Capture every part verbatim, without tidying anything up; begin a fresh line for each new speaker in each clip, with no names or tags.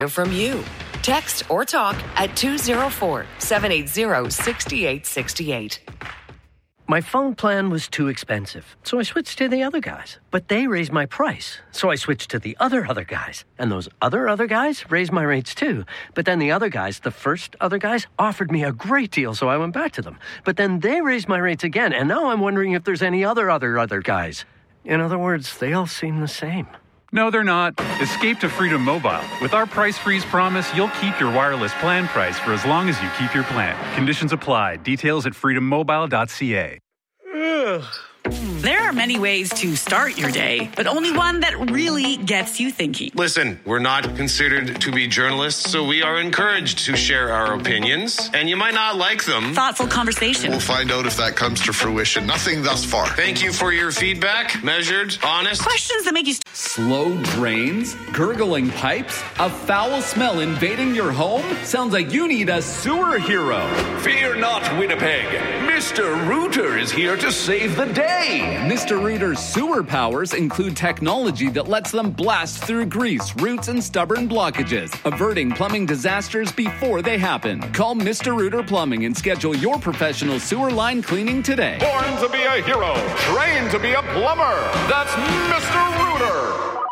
hear from you. Text or talk at two oh four, seven eight zero, six eight six eight.
My phone plan was too expensive, so I switched to the other guys. But they raised my price, so I switched to the other other guys. And those other other guys raised my rates too. But then the other guys, the first other guys, offered me a great deal, so I went back to them. But then they raised my rates again, and now I'm wondering if there's any other other other guys. In other words, they all seem the same.
No, they're not. Escape to Freedom Mobile. With our price freeze promise, you'll keep your wireless plan price for as long as you keep your plan. Conditions apply. Details at freedom mobile dot c a.
There are many ways to start your day, but only one that really gets you thinking.
Listen, we're not considered to be journalists, so we are encouraged to share our opinions, and you might not like them.
Thoughtful conversation.
We'll find out if that comes to fruition. Nothing thus far.
Thank you for your feedback. Measured, honest.
Questions that make you...
Slow drains? Gurgling pipes? A foul smell invading your home? Sounds like you need a sewer hero.
Fear not, Winnipeg. Mister Rooter is here to save the day.
Mister Rooter's sewer powers include technology that lets them blast through grease, roots, and stubborn blockages, averting plumbing disasters before they happen. Call Mister Rooter Plumbing and schedule your professional sewer line cleaning today.
Born to be a hero, trained to be a plumber. That's Mister Rooter.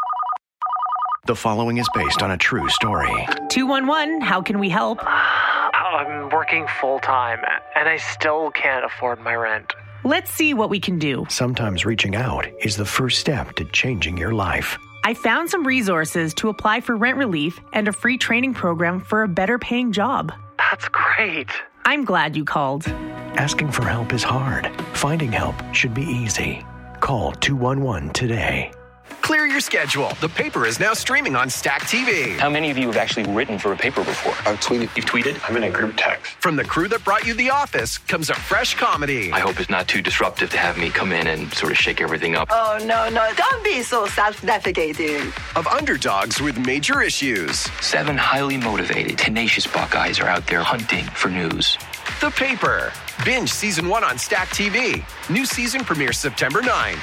The following is based on a true story.
two one one, how can we help?
I'm working full-time, and I still can't afford my rent.
Let's see what we can do.
Sometimes reaching out is the first step to changing your life.
I found some resources to apply for rent relief and a free training program for a better paying job.
That's great.
I'm glad you called.
Asking for help is hard. Finding help should be easy. Call two one one today.
Clear your schedule. The Paper is now streaming on Stack T V.
How many of you have actually written for a paper before?
I've tweeted.
You've tweeted?
I'm in a group text.
From the crew that brought you The Office comes a fresh comedy.
I hope it's not too disruptive to have me come in and sort of shake everything up.
Oh, no, no. Don't be so self-deprecating.
Of underdogs with major issues.
Seven highly motivated, tenacious Buckeyes are out there hunting for news.
The Paper. Binge season one on Stack T V. New season premieres September ninth.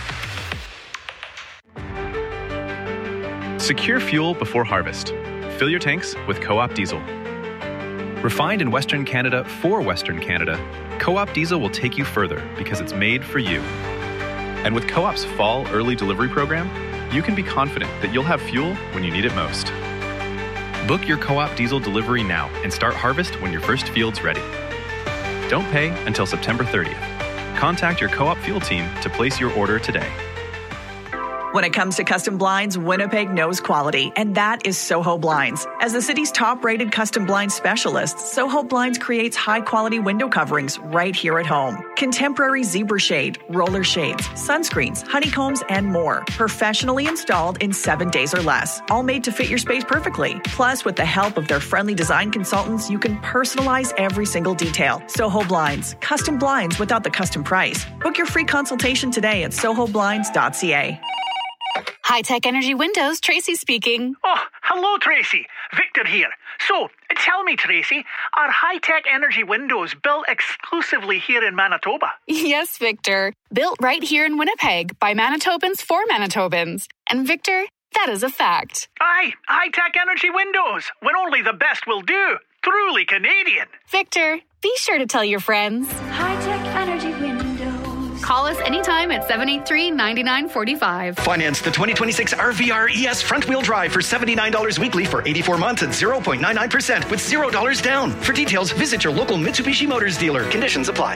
Secure fuel before harvest. Fill your tanks with Co-op Diesel. Refined in Western Canada for Western Canada, Co-op Diesel will take you further because it's made for you. And with Co-op's fall early delivery program, you can be confident that you'll have fuel when you need it most. Book your Co-op Diesel delivery now and start harvest when your first field's ready. Don't pay until September thirtieth. Contact your Co-op fuel team to place your order today.
When it comes to custom blinds, Winnipeg knows quality, and that is Soho Blinds. As the city's top-rated custom blinds specialist, Soho Blinds creates high-quality window coverings right here at home. Contemporary zebra shade, roller shades, sunscreens, honeycombs, and more. Professionally installed in seven days or less. All made to fit your space perfectly. Plus, with the help of their friendly design consultants, you can personalize every single detail. Soho Blinds. Custom blinds without the custom price. Book your free consultation today at soho blinds dot c a.
High-Tech Energy Windows, Tracy speaking.
Oh, hello, Tracy. Victor here. So, tell me, Tracy, are High-Tech Energy Windows built exclusively here in Manitoba?
Yes, Victor. Built right here in Winnipeg by Manitobans for Manitobans. And Victor, that is a fact.
Aye, High-Tech Energy Windows, when only the best will do. Truly Canadian.
Victor, be sure to tell your friends.
High-Tech Energy Windows.
Call us anytime at seven eight three, nine nine four five.
Finance the twenty twenty-six R V R E S front-wheel drive for seventy-nine dollars weekly for eighty-four months at zero point nine nine percent with zero dollars down. For details, visit your local Mitsubishi Motors dealer. Conditions apply.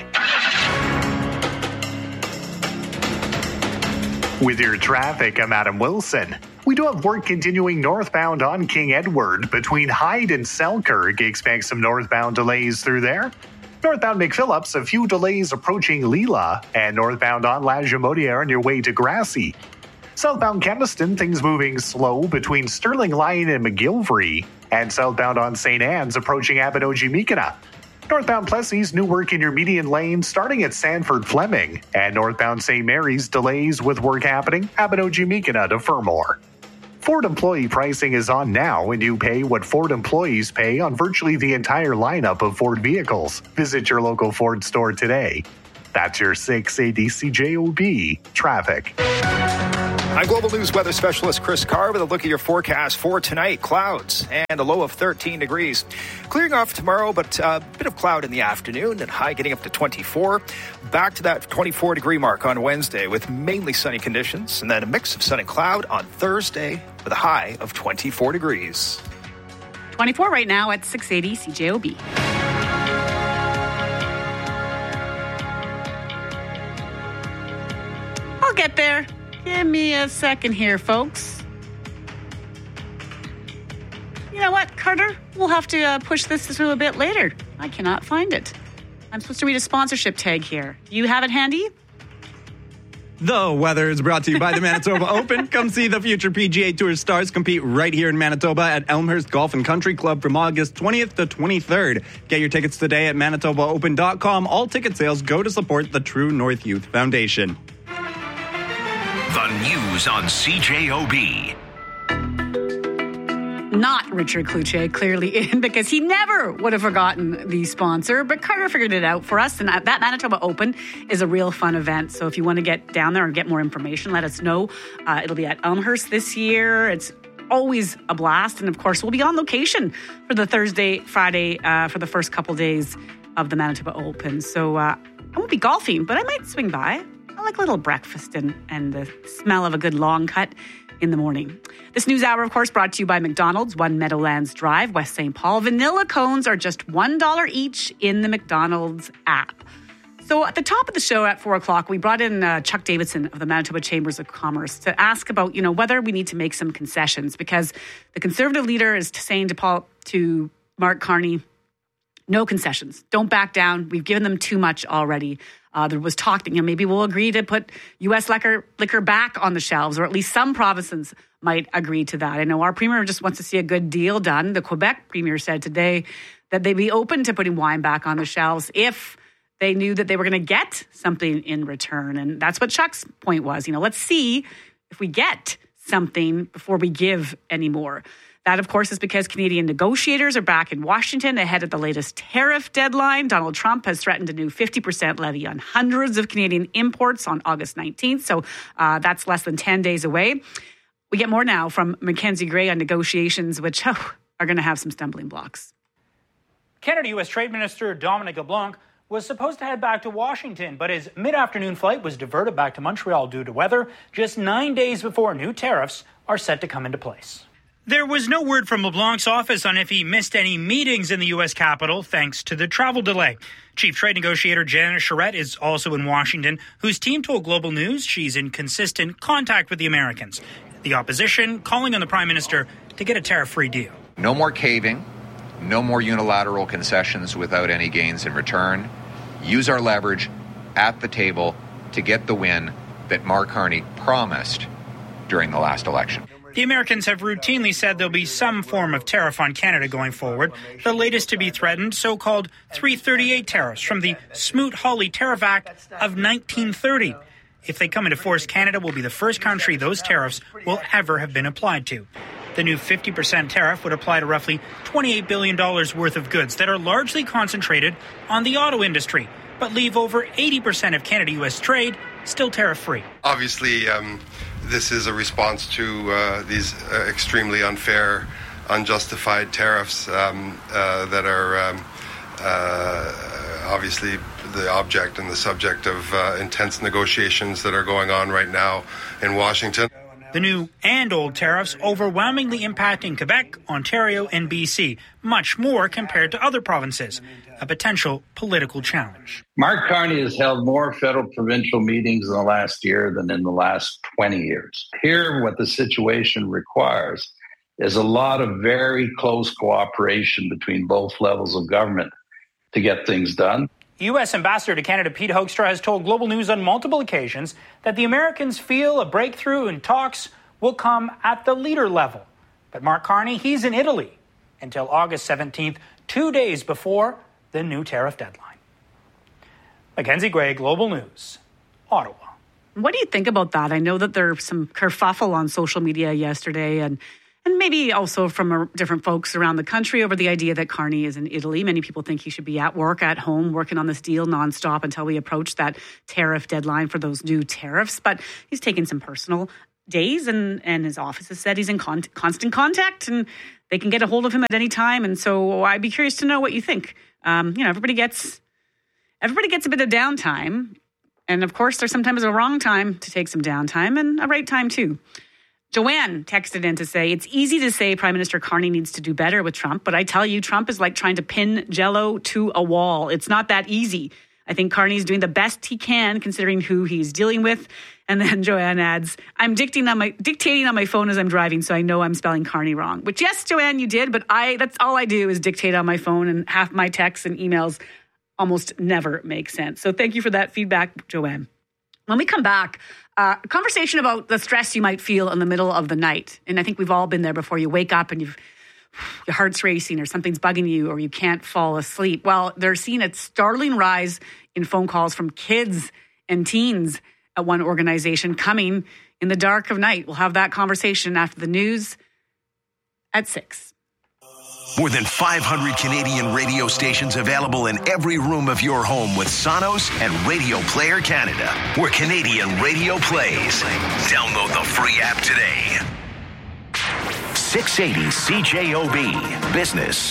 With your traffic, I'm Adam Wilson. We do have work continuing northbound on King Edward between Hyde and Selkirk. Expect some northbound delays through there. Northbound McPhillips, a few delays approaching Leela, and northbound on La Jamodiere on your way to Grassy. Southbound Keniston, things moving slow between Sterling Line and McGilvery, and southbound on Saint Anne's approaching Abinogi-Mikina. Northbound Plessis, new work in your median lane starting at Sanford Fleming, and northbound Saint Mary's delays with work happening Abinogi-Mikina to Fermor. Ford employee pricing is on now, and you pay what Ford employees pay on virtually the entire lineup of Ford vehicles. Visit your local Ford store today. That's your six A D C J O B traffic.
I'm Global News weather specialist Chris Carr with a look at your forecast for tonight. Clouds and a low of thirteen degrees. Clearing off tomorrow, but a bit of cloud in the afternoon and high getting up to twenty-four. Back to that twenty-four degree mark on Wednesday with mainly sunny conditions, and then a mix of sun and cloud on Thursday with a high of twenty-four degrees.
twenty-four right now at six eighty C J O B. I'll get there. Give me a second here, folks. You know what, Carter? We'll have to uh, push this through a bit later. I cannot find it. I'm supposed to read a sponsorship tag here. Do you have it handy?
The weather is brought to you by the Manitoba Open. Come see the future P G A Tour stars compete right here in Manitoba at Elmhurst Golf and Country Club from August twentieth to twenty-third. Get your tickets today at manitoba open dot com. All ticket sales go to support the True North Youth Foundation.
The news on C J O B.
Not Richard Cloutier, clearly in, because he never would have forgotten the sponsor. But Carter figured it out for us, and that Manitoba Open is a real fun event. So if you want to get down there and get more information, let us know. Uh, it'll be at Elmhurst this year. It's always a blast. And of course, we'll be on location for the Thursday, Friday, uh, for the first couple days of the Manitoba Open. So uh, I won't be golfing, but I might swing by. I like a little breakfast and, and the smell of a good long cut in the morning. This news hour, of course, brought to you by McDonald's, One Meadowlands Drive, West Saint Paul. Vanilla cones are just one dollar each in the McDonald's app. So at the top of the show at four o'clock, we brought in uh, Chuck Davidson of the Manitoba Chambers of Commerce to ask about, you know, whether we need to make some concessions, because the Conservative leader is saying to Paul, to Mark Carney, no concessions. Don't back down. We've given them too much already. Uh, there was talk that, you know, maybe we'll agree to put U S liquor liquor back on the shelves, or at least some provinces might agree to that. I know our premier just wants to see a good deal done. The Quebec premier said today that they'd be open to putting wine back on the shelves if they knew that they were going to get something in return. And that's what Chuck's point was. You know, let's see if we get something before we give any more. That, of course, is because Canadian negotiators are back in Washington ahead of the latest tariff deadline. Donald Trump has threatened a new fifty percent levy on hundreds of Canadian imports on August nineteenth. So uh, that's less than ten days away. We get more now from Mackenzie Gray on negotiations, which oh, are going to have some stumbling blocks.
Canada U S Trade Minister Dominic LeBlanc was supposed to head back to Washington, but his mid-afternoon flight was diverted back to Montreal due to weather, just nine days before new tariffs are set to come into place. There was no word from LeBlanc's office on if he missed any meetings in the U S Capitol thanks to the travel delay. Chief Trade Negotiator Janice Charette is also in Washington, whose team told Global News she's in consistent contact with the Americans. The opposition calling on the Prime Minister to get a tariff-free deal.
No more caving, no more unilateral concessions without any gains in return. Use our leverage at the table to get the win that Mark Carney promised during the last election.
The Americans have routinely said there'll be some form of tariff on Canada going forward. The latest to be threatened, so-called three thirty-eight tariffs from the Smoot-Hawley Tariff Act of nineteen thirty. If they come into force, Canada will be the first country those tariffs will ever have been applied to. The new fifty percent tariff would apply to roughly twenty-eight billion dollars worth of goods that are largely concentrated on the auto industry, but leave over eighty percent of Canada-U S trade still tariff-free.
Obviously, um, this is a response to uh, these uh, extremely unfair, unjustified tariffs um, uh, that are um, uh, obviously the object and the subject of uh, intense negotiations that are going on right now in Washington.
The new and old tariffs overwhelmingly impacting Quebec, Ontario, and B C, much more compared to other provinces, a potential political challenge.
Mark Carney has held more federal provincial meetings in the last year than in the last twenty years. Here, what the situation requires is a lot of very close cooperation between both levels of government to get things done.
U S Ambassador to Canada Pete Hoekstra has told Global News on multiple occasions that the Americans feel a breakthrough in talks will come at the leader level. But Mark Carney, he's in Italy until August seventeenth, two days before the new tariff deadline. Mackenzie Gray, Global News, Ottawa.
What do you think about that? I know that there's some kerfuffle on social media yesterday, and and maybe also from different folks around the country over the idea that Carney is in Italy. Many people think he should be at work, at home, working on this deal nonstop until we approach that tariff deadline for those new tariffs. But he's taken some personal days, and, and his office has said he's in con- constant contact, and they can get a hold of him at any time. And so I'd be curious to know what you think. Um, you know, everybody gets everybody gets a bit of downtime. And of course, there's sometimes a wrong time to take some downtime and a right time too. Joanne texted in to say, it's easy to say Prime Minister Carney needs to do better with Trump, but I tell you, Trump is like trying to pin Jell-O to a wall. It's not that easy. I think Carney's doing the best he can considering who he's dealing with. And then Joanne adds, I'm dictating on my dictating on my phone as I'm driving, so I know I'm spelling Carney wrong. Which, yes, Joanne, you did, but I that's all I do is dictate on my phone, and half my texts and emails almost never make sense. So thank you for that feedback, Joanne. When we come back, uh, a conversation about the stress you might feel in the middle of the night. And I think we've all been there before. You wake up and you've, your heart's racing or something's bugging you or you can't fall asleep. Well, they're seeing a startling rise in phone calls from kids and teens at one organization coming in the dark of night. We'll have that conversation after the news at six.
More than five hundred Canadian radio stations available in every room of your home with Sonos and Radio Player Canada, where Canadian radio plays. Download the free app today. six eighty C J O B Business.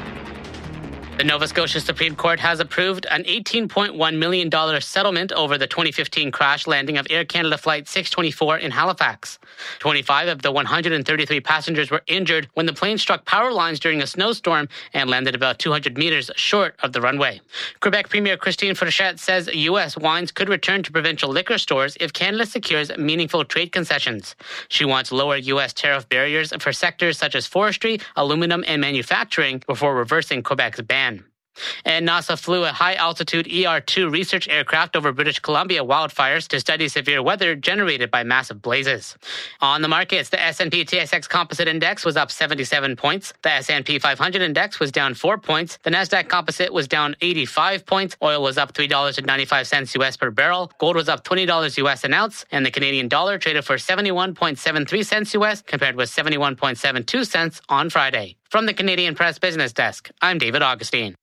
The Nova Scotia Supreme Court has approved an eighteen point one million dollars settlement over the twenty fifteen crash landing of Air Canada Flight six twenty-four in Halifax. twenty-five of the one hundred thirty-three passengers were injured when the plane struck power lines during a snowstorm and landed about two hundred meters short of the runway. Quebec Premier Christine Frechette says U S wines could return to provincial liquor stores if Canada secures meaningful trade concessions. She wants lower U S tariff barriers for sectors such as forestry, aluminum, and manufacturing before reversing Quebec's ban. And NASA flew a high-altitude E R two research aircraft over British Columbia wildfires to study severe weather generated by massive blazes. On the markets, the S and P T S X Composite Index was up seventy-seven points. The S and P five hundred Index was down four points. The Nasdaq Composite was down eighty-five points. Oil was up three dollars and ninety-five cents U S per barrel. Gold was up twenty dollars U S an ounce. And the Canadian dollar traded for seventy-one point seven three cents U S compared with seventy-one point seven two cents on Friday. From the Canadian Press Business Desk, I'm David Augustine.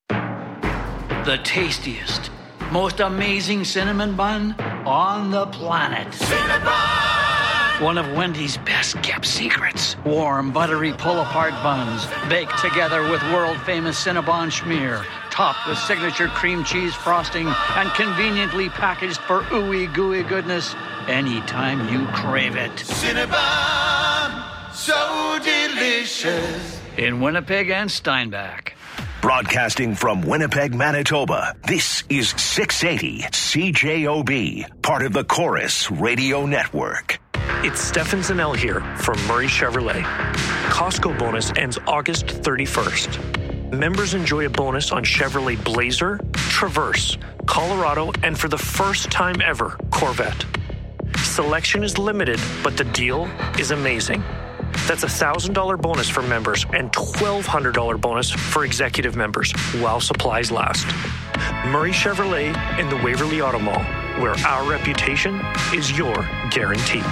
The tastiest, most amazing cinnamon bun on the planet. Cinnabon! One of Wendy's best-kept secrets. Warm, buttery pull-apart buns, baked together with world-famous Cinnabon schmear, topped with signature cream cheese frosting, and conveniently packaged for ooey gooey goodness anytime you crave it. Cinnabon, so delicious. In Winnipeg and Steinbach.
Broadcasting from Winnipeg, Manitoba, this is six eighty C J O B, part of the Chorus Radio Network.
It's Stefan Zanel here from Murray Chevrolet. Costco bonus ends August thirty-first. Members enjoy a bonus on Chevrolet Blazer, Traverse, Colorado, and for the first time ever, Corvette. Selection is limited, but the deal is amazing. That's a one thousand dollars bonus for members and twelve hundred dollars bonus for executive members while supplies last. Murray Chevrolet in the Waverly Auto Mall, where our reputation is your guarantee.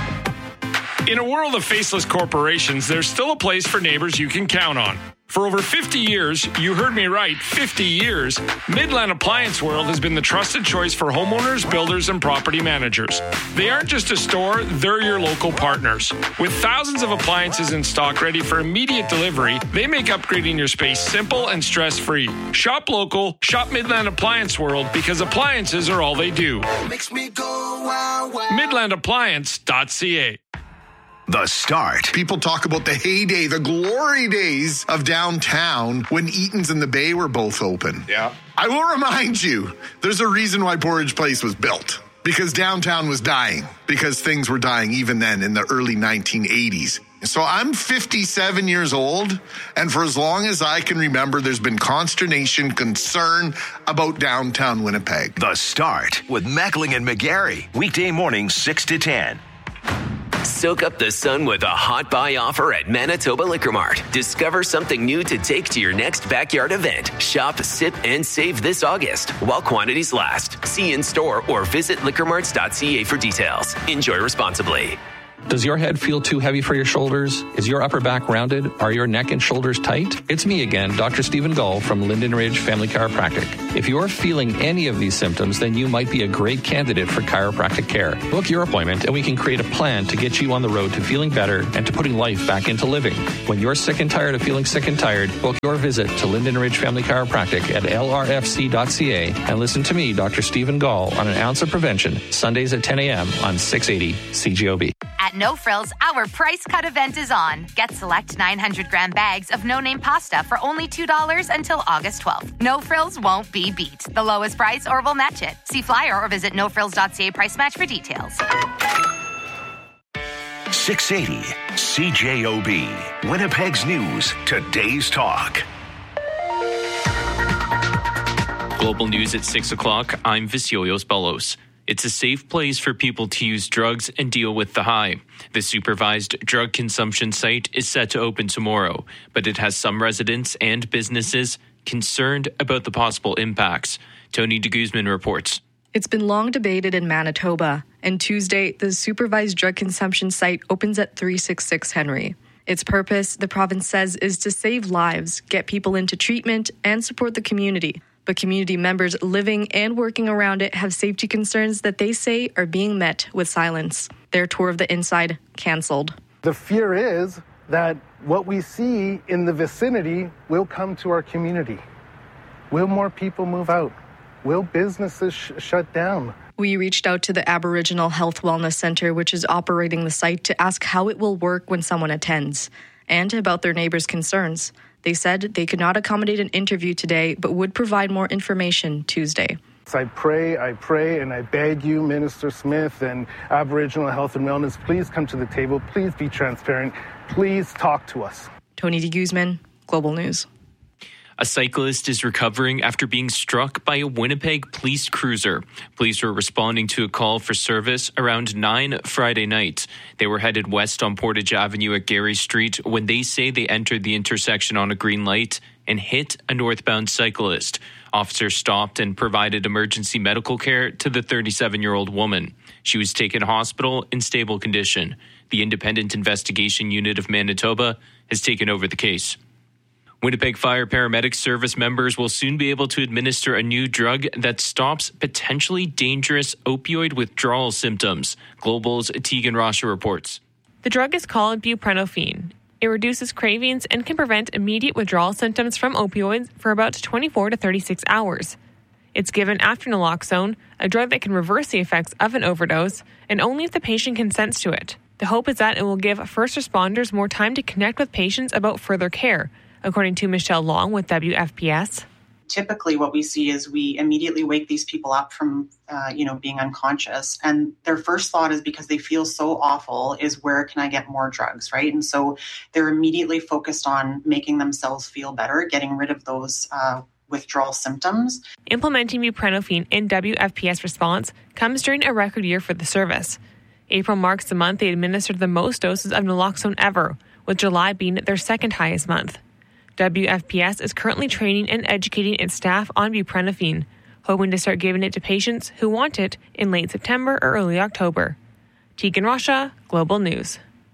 In a world of faceless corporations, there's still a place for neighbors you can count on. For over fifty years, you heard me right, fifty years, Midland Appliance World has been the trusted choice for homeowners, builders, and property managers. They aren't just a store, they're your local partners. With thousands of appliances in stock ready for immediate delivery, they make upgrading your space simple and stress-free. Shop local, shop Midland Appliance World, because appliances are all they do.
Makes me go wow, wow.
midland appliance dot c a.
The Start.
People talk about the heyday, the glory days of downtown when Eaton's and the Bay were both open.
Yeah.
I will remind you, there's a reason why Porridge Place was built. Because downtown was dying. Because things were dying even then in the early nineteen eighties. So I'm fifty-seven years old, and for as long as I can remember, there's been consternation, concern about downtown Winnipeg.
The Start with Mackling and McGarry. Weekday mornings six to ten.
Soak up the sun with a hot buy offer at Manitoba Liquor Mart. Discover something new to take to your next backyard event. Shop, sip, and save this August while quantities last. See in store or visit liquor marts dot c a for details. Enjoy responsibly.
Does your head feel too heavy for your shoulders? Is your upper back rounded? Are your neck and shoulders tight? It's me again, Doctor Stephen Gull from Linden Ridge Family Chiropractic. If you're feeling any of these symptoms, then you might be a great candidate for chiropractic care. Book your appointment and we can create a plan to get you on the road to feeling better and to putting life back into living. When you're sick and tired of feeling sick and tired, book your visit to Linden Ridge Family Chiropractic at L R F C dot C A and listen to me, Doctor Stephen Gall, on An Ounce of Prevention, Sundays at ten a.m. on six eighty C G O B.
At No Frills, our price cut event is on. Get select nine hundred gram bags of no-name pasta for only two dollars until August twelfth. No Frills won't be beat. The lowest price or we'll match it. See flyer or visit no frills dot c a price match for details.
six eighty C J O B. Winnipeg's News. Today's Talk.
Global News at six o'clock. I'm Vasiolios Bellos. It's a safe place for people to use drugs and deal with the high. The supervised drug consumption site is set to open tomorrow, but it has some residents and businesses concerned about the possible impacts. Tony de Guzman reports.
It's been long debated in Manitoba, and Tuesday, the supervised drug consumption site opens at three sixty-six Henry. Its purpose, the province says, is to save lives, get people into treatment, and support the community. But community members living and working around it have safety concerns that they say are being met with silence. Their tour of the inside canceled.
The fear is that what we see in the vicinity will come to our community. Will more people move out? Will businesses sh- shut down?
We reached out to the Aboriginal Health Wellness Centre, which is operating the site, to ask how it will work when someone attends and about their neighbors' concerns. They said they could not accommodate an interview today, but would provide more information Tuesday.
I pray, I pray, and I beg you, Minister Smith and Aboriginal Health and Wellness, please come to the table. Please be transparent. Please talk to us.
Tony de Guzman, Global News.
A cyclist is recovering after being struck by a Winnipeg police cruiser. Police were responding to a call for service around nine Friday night. They were headed west on Portage Avenue at Gary Street when they say they entered the intersection on a green light and hit a northbound cyclist. Officers stopped and provided emergency medical care to the thirty-seven-year-old woman. She was taken to hospital in stable condition. The Independent Investigation Unit of Manitoba has taken over the case. Winnipeg Fire Paramedic Service members will soon be able to administer a new drug that stops potentially dangerous opioid withdrawal symptoms. Global's Tegan Rasha reports.
The drug is called buprenorphine. It reduces cravings and can prevent immediate withdrawal symptoms from opioids for about twenty-four to thirty-six hours. It's given after naloxone, a drug that can reverse the effects of an overdose, and only if the patient consents to it. The hope is that it will give first responders more time to connect with patients about further care, according to Michelle Long with W F P S.
Typically what we see is we immediately wake these people up from, uh, you know, being unconscious. And their first thought is, because they feel so awful, is where can I get more drugs, right? And so they're immediately focused on making themselves feel better, getting rid of those uh, withdrawal symptoms.
Implementing buprenorphine in W F P S response comes during a record year for the service. April marks the month they administered the most doses of naloxone ever, with July being their second highest month. W F P S is currently training and educating its staff on buprenorphine, hoping to start giving it to patients who want it in late September or early October. Tegan Rasha, Global News.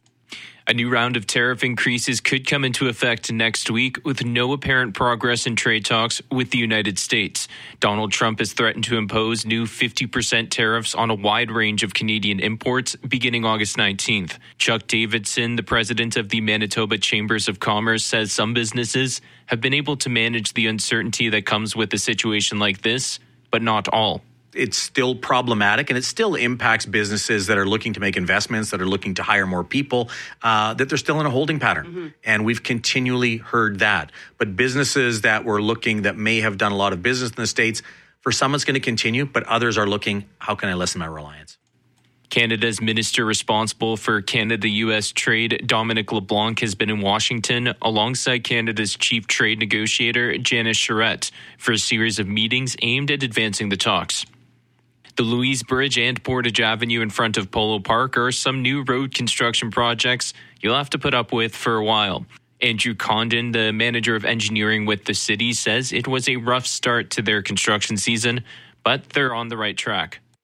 A new round of tariff increases could come into effect next week with no apparent progress in trade talks with the United States. Donald Trump has threatened to impose new fifty percent tariffs on a wide range of Canadian imports beginning August nineteenth. Chuck Davidson, the president of the Manitoba Chambers of Commerce, says some businesses have been able to manage the uncertainty that comes with a situation like this, but not all.
It's still problematic, and it still impacts businesses that are looking to make investments, that are looking to hire more people, uh, that they're still in a holding pattern. Mm-hmm. And we've continually heard that. But businesses that were looking, that may have done a lot of business in the States, for some it's going to continue, but others are looking, how can I lessen my reliance?
Canada's minister responsible for Canada-U S trade, Dominic LeBlanc, has been in Washington alongside Canada's chief trade negotiator, Janice Charette, for a series of meetings aimed at advancing the talks. The Louise Bridge and Portage Avenue in front of Polo Park are some new road construction projects you'll have to put up with for a while. Andrew Condon, the manager of engineering with the city, says it was a rough start to their construction season, but they're on the right track.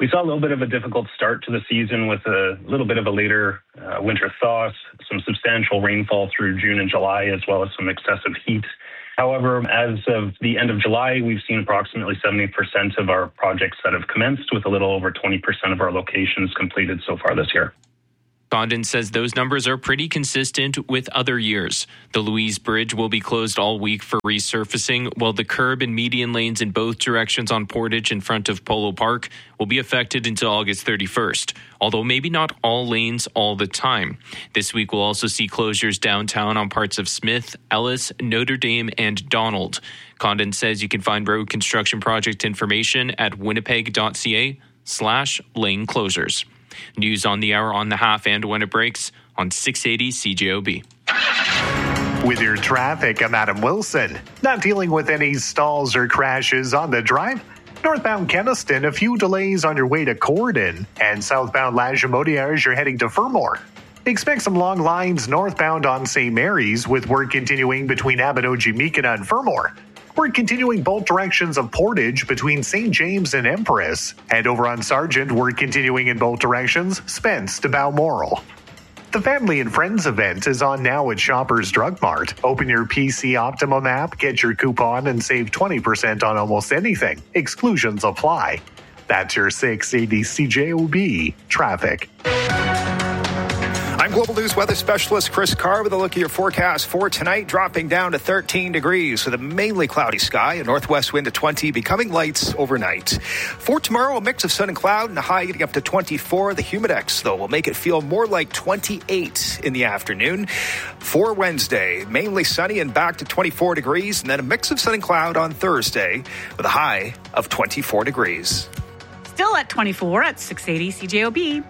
We saw a little bit of a difficult start to the season with a little bit of a later uh, winter thaw, some substantial rainfall through June and July, as well as some excessive heat. However, as of the end of July, we've seen approximately seventy percent of our projects that have commenced, with a little over twenty percent of our locations completed so far this year.
Condon says those numbers are pretty consistent with other years. The Louise Bridge will be closed all week for resurfacing, while the curb and median lanes in both directions on Portage in front of Polo Park will be affected until August thirty-first, although maybe not all lanes all the time. This week we'll also see closures downtown on parts of Smith, Ellis, Notre Dame, and Donald. Condon says you can find road construction project information at winnipeg.ca slash lane closures. News on the hour, on the half, and when it breaks on six eighty C J O B.
With your traffic, I'm Adam Wilson. Not dealing with any stalls or crashes on the drive. Northbound Keniston, a few delays on your way to Corydon, and southbound Lagimodiere as you're heading to Fermor. Expect some long lines northbound on Saint Mary's, with work continuing between Abinogi-Meekina and Fermor. We're continuing both directions of Portage between Saint James and Empress. And over on Sargent, we're continuing in both directions, Spence to Balmoral. The Family and Friends event is on now at Shoppers Drug Mart. Open your P C Optimum app, get your coupon, and save twenty percent on almost anything. Exclusions apply. That's your six eighty C J O B traffic.
I'm Global News weather specialist Chris Carr with a look at your forecast for tonight, dropping down to thirteen degrees with a mainly cloudy sky, a northwest wind to twenty, becoming lights overnight. For tomorrow, a mix of sun and cloud and a high getting up to twenty-four. The Humidex, though, will make it feel more like twenty-eight in the afternoon. For Wednesday, mainly sunny and back to twenty-four degrees, and then a mix of sun and cloud on Thursday with a high of twenty-four degrees.
Still at twenty-four at six eighty C J O B.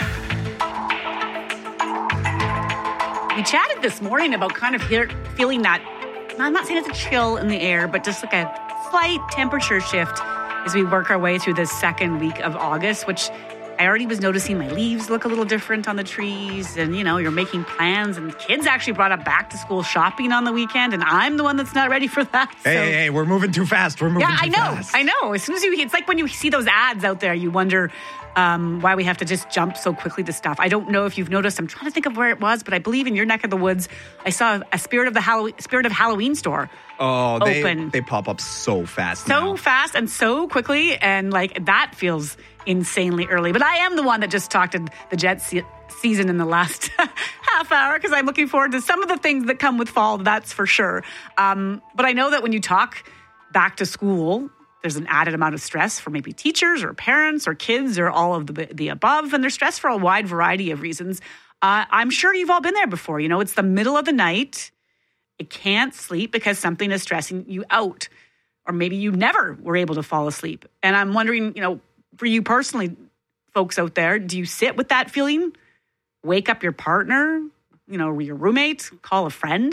We chatted this morning about kind of here, feeling that, I'm not saying it's a chill in the air, but just like a slight temperature shift as we work our way through this second week of August, which I already was noticing my leaves look a little different on the trees, and, you know, you're making plans, and kids actually brought up back to school shopping on the weekend, and I'm the one that's not ready for that.
Hey, so. hey, hey, we're moving too fast. We're moving
yeah,
too
I know,
fast.
I know. As soon as you, it's like when you see those ads out there, you wonder um, why we have to just jump so quickly to stuff. I don't know if you've noticed. I'm trying to think of where it was, but I believe in your neck of the woods, I saw a Spirit of the Halloween, Spirit of Halloween store.
Oh, they
open.
they pop up so fast.
So
now.
fast and so quickly, and like that feels insanely early. But I am the one that just talked to the Jets se- season in the last half hour because I'm looking forward to some of the things that come with fall, that's for sure. Um, but I know that when you talk back to school, there's an added amount of stress for maybe teachers or parents or kids or all of the, the above, and they're stressed for a wide variety of reasons. Uh, I'm sure you've all been there before. You know, it's the middle of the night. You can't sleep because something is stressing you out. Or maybe you never were able to fall asleep. And I'm wondering, you know, for you personally, folks out there, do you sit with that feeling? Wake up your partner, you know, your roommate, call a friend?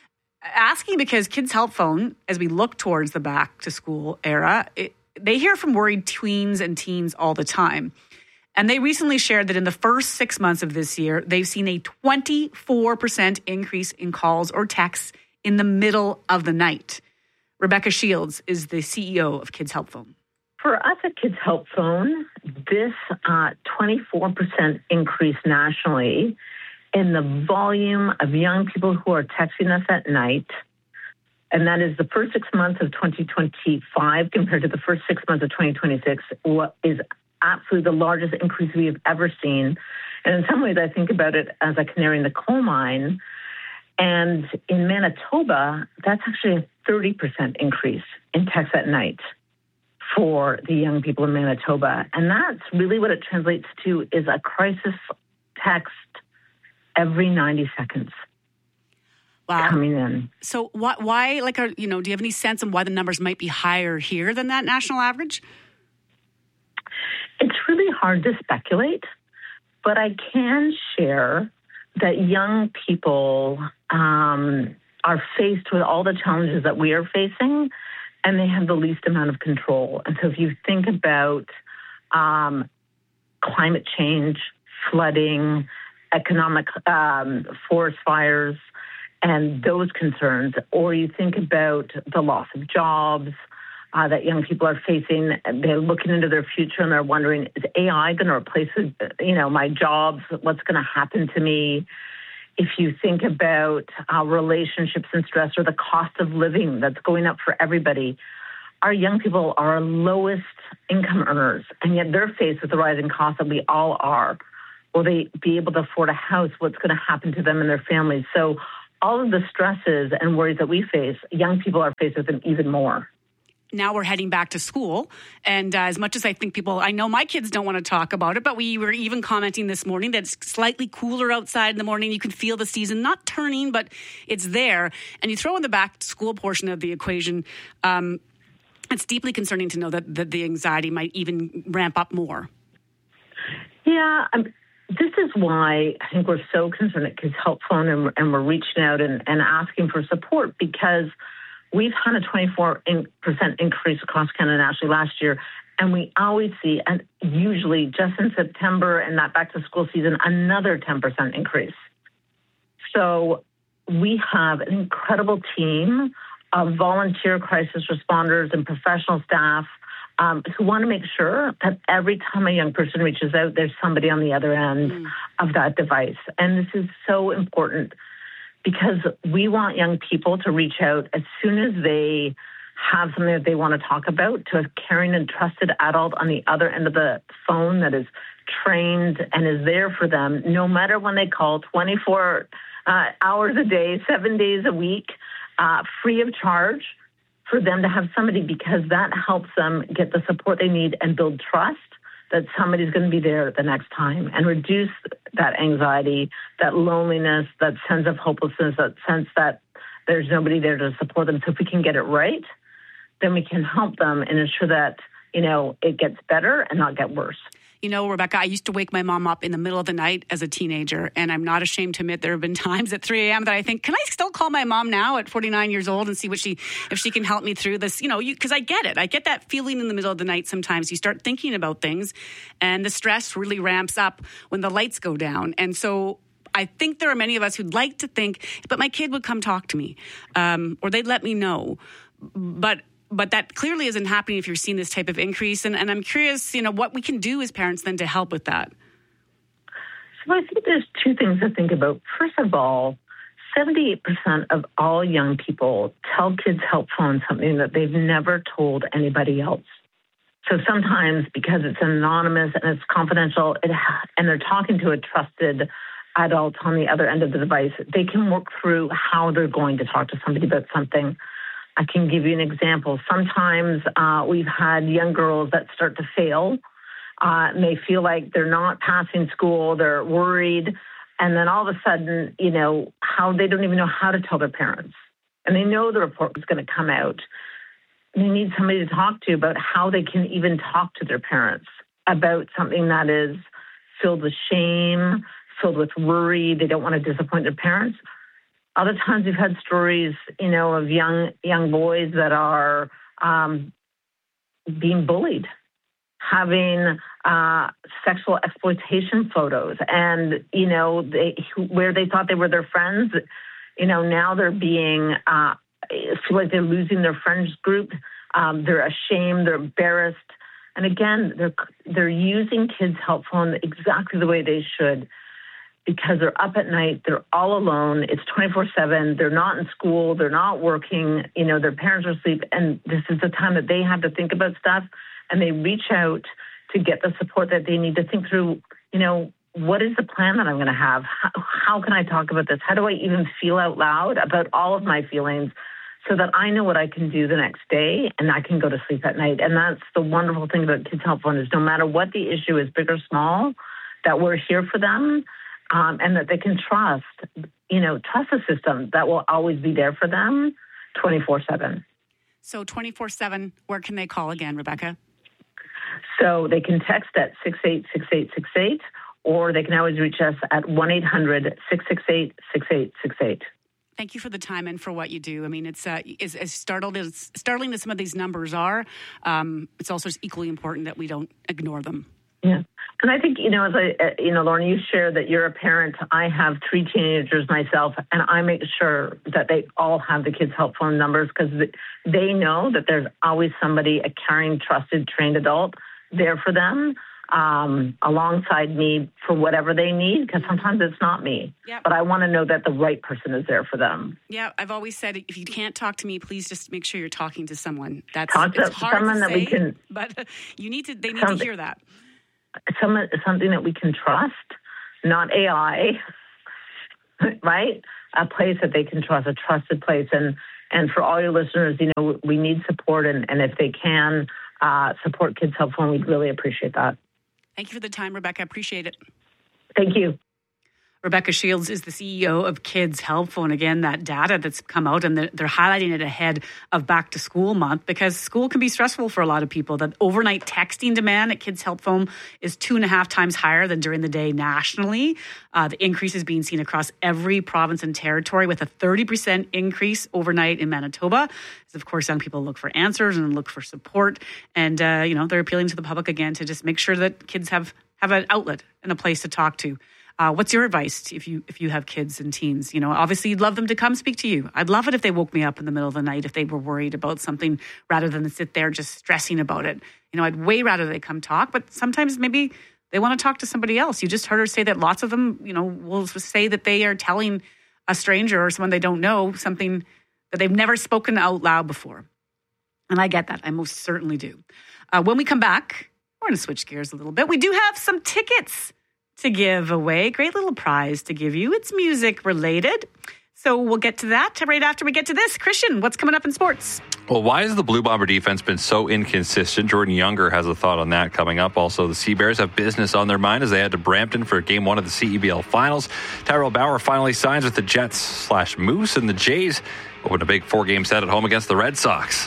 Asking because Kids Help Phone, as we look towards the back to school era, it, they hear from worried tweens and teens all the time. And they recently shared that in the first six months of this year, they've seen a twenty-four percent increase in calls or texts in the middle of the night. Rebecca Shields is the C E O of Kids Help Phone.
For us at Kids Help Phone, this uh, twenty-four percent increase nationally in the volume of young people who are texting us at night, and that is the first six months of twenty twenty-five compared to the first six months of twenty twenty-six, is absolutely the largest increase we have ever seen. And in some ways, I think about it as a canary in the coal mine. And in Manitoba, that's actually a thirty percent increase in texts at night for the young people in Manitoba. And that's really what it translates to, is a crisis text every ninety seconds.
Wow.
Coming in.
So why, why, like, are, you know, do you have any sense on why the numbers might be higher here than that national average?
It's really hard to speculate, but I can share that young people um, are faced with all the challenges that we are facing, and they have the least amount of control. And so if you think about um, climate change, flooding, economic um, forest fires, and those concerns, or you think about the loss of jobs, uh, that young people are facing. They're looking into their future and they're wondering, is A I going to replace, you know, my jobs? What's going to happen to me? If you think about uh, relationships and stress or the cost of living that's going up for everybody, our young people are our lowest income earners, and yet they're faced with the rising costs that we all are. Will they be able to afford a house? What's going to happen to them and their families? So all of the stresses and worries that we face, young people are faced with them even more.
Now we're heading back to school. And uh, as much as I think people, I know my kids don't want to talk about it, but we were even commenting this morning that it's slightly cooler outside in the morning. You can feel the season not turning, but it's there. And you throw in the back to school portion of the equation. Um, it's deeply concerning to know that, that the anxiety might even ramp up more.
Yeah, I'm, this is why I think we're so concerned at Kids Help Phone and, and we're reaching out and, and asking for support, because we've had a twenty-four percent increase across Canada nationally last year, and we always see, and usually just in September and that back-to-school season, another ten percent increase. So we have an incredible team of volunteer crisis responders and professional staff um, who want to make sure that every time a young person reaches out, there's somebody on the other end mm. of that device. And this is so important, because we want young people to reach out as soon as they have something that they want to talk about to a caring and trusted adult on the other end of the phone that is trained and is there for them, no matter when they call, twenty-four uh, hours a day, seven days a week, uh, free of charge, for them to have somebody, because that helps them get the support they need and build trust that somebody's going to be there the next time, and reduce that anxiety, that loneliness, that sense of hopelessness, that sense that there's nobody there to support them. So if we can get it right, then we can help them and ensure that, you know, it gets better and not get worse.
You know, Rebecca, I used to wake my mom up in the middle of the night as a teenager, and I'm not ashamed to admit there have been times at three a.m. that I think, can I still call my mom now at forty-nine years old and see what she, if she can help me through this? You know, because I get it. I get that feeling in the middle of the night sometimes. You start thinking about things, and the stress really ramps up when the lights go down. And so I think there are many of us who'd like to think, but my kid would come talk to me, um, or they'd let me know. But But that clearly isn't happening if you're seeing this type of increase. And, and I'm curious, you know, what we can do as parents then to help with that.
So I think there's two things to think about. First of all, seventy-eight percent of all young people tell Kids Help Phone something that they've never told anybody else. So sometimes, because it's anonymous and it's confidential, it ha- and they're talking to a trusted adult on the other end of the device, they can work through how they're going to talk to somebody about something. I can give you an example. Sometimes uh, we've had young girls that start to fail. Uh, and they feel like they're not passing school. They're worried. And then all of a sudden, you know, how they don't even know how to tell their parents. And they know the report was going to come out. They need somebody to talk to about how they can even talk to their parents about something that is filled with shame, filled with worry. They don't want to disappoint their parents. Other times we've had stories, you know, of young young boys that are um, being bullied, having uh, sexual exploitation photos, and, you know, they, where they thought they were their friends, you know, now they're being, uh, feel like they're losing their friends group. Um, they're ashamed, they're embarrassed. And again, they're they're using Kids Help Phone exactly the way they should, because they're up at night, they're all alone, it's twenty-four seven, they're not in school, they're not working, you know, their parents are asleep, and this is the time that they have to think about stuff, and they reach out to get the support that they need to think through, you know, what is the plan that I'm going to have? How, how can I talk about this? How do I even feel out loud about all of my feelings so that I know what I can do the next day and I can go to sleep at night? And that's the wonderful thing about Kids Help Phone, is no matter what the issue is, big or small, that we're here for them. Um, and that they can trust, you know, trust a system that will always be there for them twenty-four seven.
So twenty-four seven, where can they call again, Rebecca?
So they can text at six eight six eight six eight, or they can always reach us at one eight hundred six six eight six eight six eight.
Thank you for the time and for what you do. I mean, it's uh, as, as startled as startling as some of these numbers are, um, it's also equally important that we don't ignore them.
Yeah. And I think, you know, as I, uh, you know, Lauren, you share that you're a parent. I have three teenagers myself, and I make sure that they all have the kids' help phone numbers because they know that there's always somebody, a caring, trusted, trained adult there for them um, alongside me for whatever they need, because sometimes it's not me.
Yep.
But I want to know that the right person is there for them.
Yeah, I've always said, if you can't talk to me, please just make sure you're talking to someone. That's
Talk to
it's hard
someone
to
that
say,
we can-
but uh, you need to. They need
Something-
to hear that.
Some, something that we can trust, not A I, right? A place that they can trust, a trusted place. And and for all your listeners, you know, we need support. And, and if they can uh, support Kids Help Phone, we'd really appreciate that.
Thank you for the time, Rebecca. I appreciate it.
Thank you.
Rebecca Shields is the C E O of Kids Help Phone. Again, that data that's come out, and they're highlighting it ahead of back to school month because school can be stressful for a lot of people. That overnight texting demand at Kids Help Phone is two and a half times higher than during the day nationally. Uh, the increase is being seen across every province and territory, with a thirty percent increase overnight in Manitoba. As of course, young people look for answers and look for support. And, uh, you know, they're appealing to the public again to just make sure that kids have, have an outlet and a place to talk to. Uh, what's your advice if you if you have kids and teens? You know, obviously you'd love them to come speak to you. I'd love it if they woke me up in the middle of the night if they were worried about something rather than sit there just stressing about it. You know, I'd way rather they come talk, but sometimes maybe they want to talk to somebody else. You just heard her say that lots of them, you know, will say that they are telling a stranger or someone they don't know something that they've never spoken out loud before. And I get that. I most certainly do. Uh, when we come back, we're going to switch gears a little bit. We do have some tickets to give away. Great little prize to give you. It's music related. So we'll get to that right after we get to this. Christian, what's coming up in sports?
Well, why has the Blue Bomber defense been so inconsistent? Jordan Younger has a thought on that coming up. Also, the Sea Bears have business on their mind as they head to Brampton for game one of the C E B L finals. Tyrell Bauer finally signs with the Jets slash Moose, and the Jays open a big four-game set at home against the Red Sox.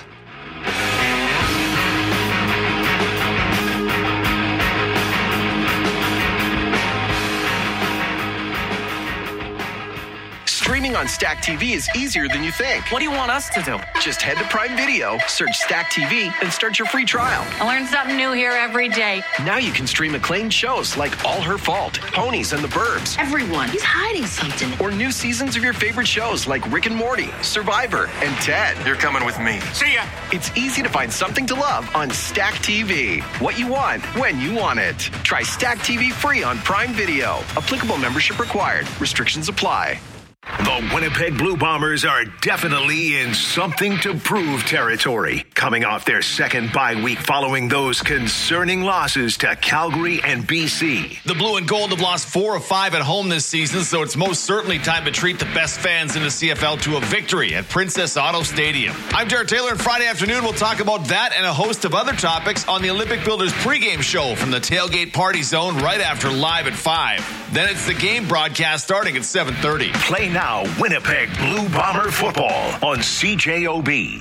Streaming on Stack T V is easier than you think.
What do you want us to do?
Just head to Prime Video, search Stack T V, and start your free trial.
I learn something new here every day.
Now you can stream acclaimed shows like All Her Fault, Ponies and the Burbs.
Everyone, he's hiding something.
Or new seasons of your favorite shows like Rick and Morty, Survivor, and Ted.
You're coming with me.
See ya! It's easy to find something to love on Stack T V. What you want, when you want it. Try Stack T V free on Prime Video. Applicable membership required. Restrictions apply.
The Winnipeg Blue Bombers are definitely in something to prove territory, coming off their second bye week following those concerning losses to Calgary and B C.
The Blue and Gold have lost four of five at home this season, so it's most certainly time to treat the best fans in the C F L to a victory at Princess Auto Stadium. I'm Jared Taylor, and Friday afternoon we'll talk about that and a host of other topics on the Olympic Builders pregame show from the Tailgate Party Zone right after Live at five. Then it's the game broadcast starting at seven thirty.
Play now, Winnipeg Blue Bomber football on C J O B.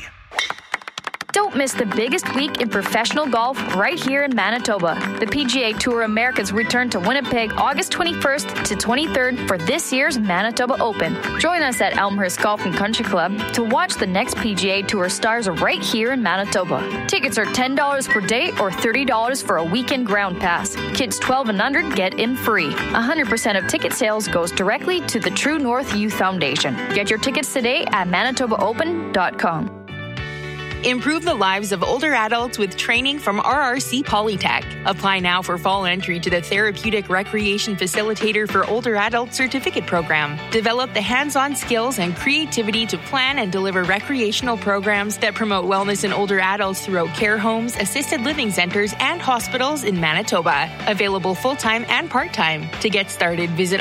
Don't miss the biggest week in professional golf right here in Manitoba. The P G A Tour Americas return to Winnipeg August twenty-first to twenty-third for this year's Manitoba Open. Join us at Elmhurst Golf and Country Club to watch the next P G A Tour stars right here in Manitoba. Tickets are ten dollars per day or thirty dollars for a weekend ground pass. Kids twelve and under get in free. one hundred percent of ticket sales goes directly to the True North Youth Foundation. Get your tickets today at manitoba open dot com.
Improve the lives of older adults with training from R R C Polytech. Apply now for fall entry to the Therapeutic Recreation Facilitator for Older Adults Certificate Program. Develop the hands-on skills and creativity to plan and deliver recreational programs that promote wellness in older adults throughout care homes, assisted living centers, and hospitals in Manitoba. Available full-time and part-time. To get started, visit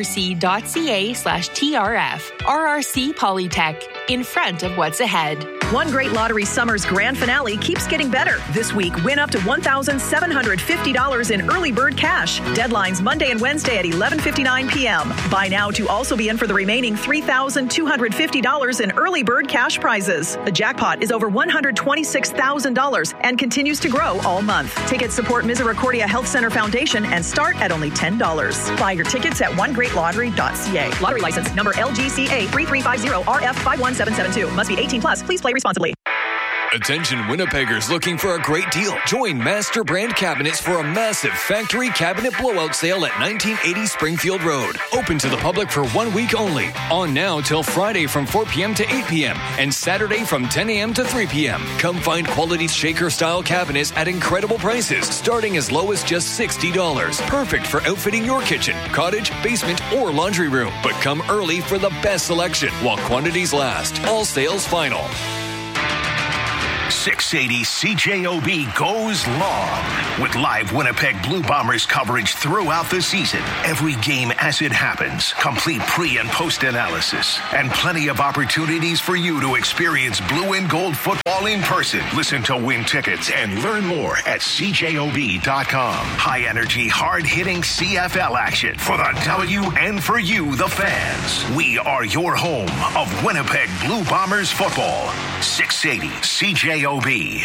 rrc.ca slash TRF. R R C Polytech. In front of what's ahead.
One Great Lottery Summer's grand finale keeps getting better. This week, win up to one thousand seven hundred fifty dollars in early bird cash. Deadlines Monday and Wednesday at eleven fifty-nine p.m. Buy now to also be in for the remaining three thousand two hundred fifty dollars in early bird cash prizes. The jackpot is over one hundred twenty-six thousand dollars and continues to grow all month. Tickets support Misericordia Health Center Foundation and start at only ten dollars. Buy your tickets at one great lottery dot c a. Lottery license number L G C A three three five zero R F five one seven seven two. Must be eighteen plus. Please play responsibly.
Attention Winnipeggers looking for a great deal. Join Master Brand Cabinets for a massive factory cabinet blowout sale at nineteen eighty Springfield Road. Open to the public for one week only. On now till Friday from four p.m. to eight p.m. and Saturday from ten a.m. to three p.m. Come find quality shaker-style cabinets at incredible prices, starting as low as just sixty dollars. Perfect for outfitting your kitchen, cottage, basement, or laundry room. But come early for the best selection while quantities last. All sales final.
six eighty C J O B goes long with live Winnipeg Blue Bombers coverage throughout the season. Every game as it happens, complete pre- and post-analysis, and plenty of opportunities for you to experience blue and gold football in person. Listen to win tickets and learn more at C J O B dot com. High-energy, hard-hitting C F L action for the W and for you, the fans. We are your home of Winnipeg Blue Bombers football. six eighty C J O B.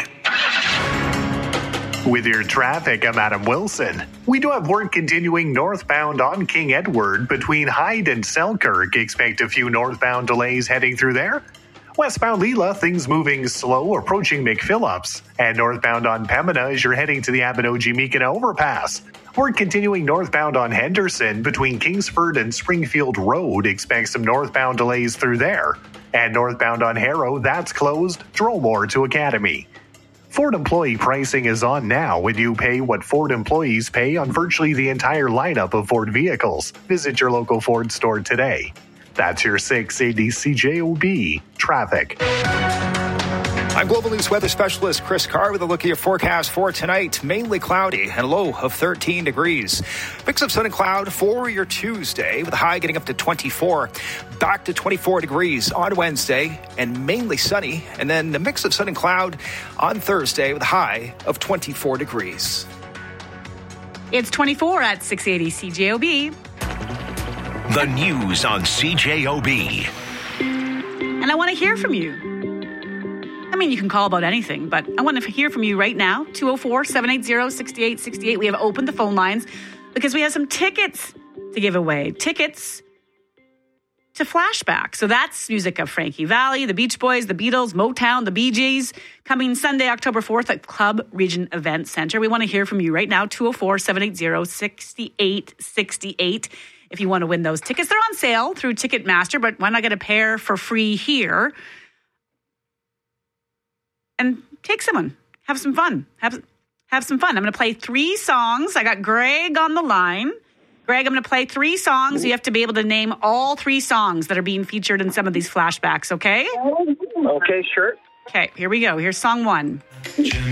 With your traffic, I'm Adam Wilson. We do have work continuing northbound on King Edward between Hyde and Selkirk. Expect a few northbound delays heading through there. Westbound Leela, things moving slow, approaching McPhillips. And northbound on Pembina as you're heading to the Abinogi-Meekina overpass. Work continuing northbound on Henderson between Kingsford and Springfield Road. Expect some northbound delays through there. And northbound on Harrow, that's closed. Dromore to Academy. Ford employee pricing is on now when you pay what Ford employees pay on virtually the entire lineup of Ford vehicles. Visit your local Ford store today. That's your six eighty C J O B traffic.
I'm Global News weather specialist Chris Carr with a look at your forecast for tonight. Mainly cloudy and a low of thirteen degrees. Mix of sun and cloud for your Tuesday with a high getting up to twenty-four. Back to twenty-four degrees on Wednesday and mainly sunny. And then the mix of sun and cloud on Thursday with a high of twenty-four degrees.
It's twenty-four at six eighty C J O B.
The news on C J O B.
And I want to hear from you. I mean, you can call about anything, but I want to hear from you right now. two oh four, seven eight zero, six eight six eight. We have opened the phone lines because we have some tickets to give away. Tickets to Flashback. So that's music of Frankie Valli, the Beach Boys, the Beatles, Motown, the Bee Gees, coming Sunday, October fourth at Club Region Event Center. We want to hear from you right now. two oh four, seven eight zero, six eight six eight. If you want to win those tickets. They're on sale through Ticketmaster, but why not get a pair for free here? And take someone. Have some fun. Have, have some fun. I'm going to play three songs. I got Greg on the line. Greg, I'm going to play three songs. You have to be able to name all three songs that are being featured in some of these flashbacks, okay?
Okay, sure.
Okay, here we go. Here's song one.